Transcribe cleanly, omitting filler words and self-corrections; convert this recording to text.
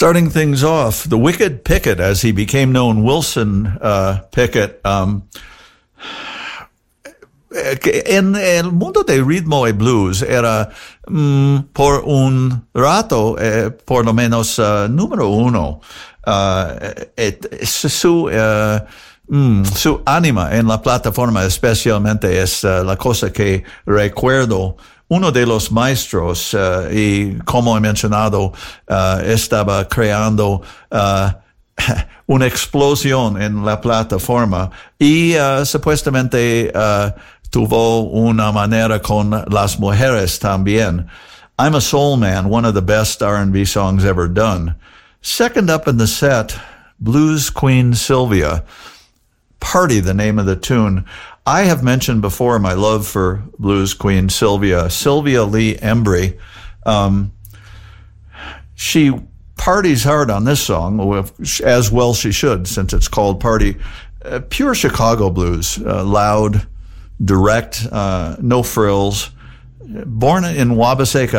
Starting things off, the Wicked Pickett, as he became known, Wilson Pickett. En el mundo de ritmo y blues era por un rato, por lo menos, número uno. Su ánima en la plataforma especialmente es la cosa que recuerdo. Uno de los maestros, y como he mencionado, estaba creando una explosión en la plataforma y supuestamente tuvo una manera con las mujeres también. I'm a Soul Man, one of the best R&B songs ever done. Second up in the set, Blues Queen Sylvia. Party, the name of the tune. I have mentioned before my love for Blues Queen Sylvia Lee Embry. She parties hard on this song, as well she should, since it's called Party. Pure Chicago blues, loud, direct, no frills. Born in Wabaseka,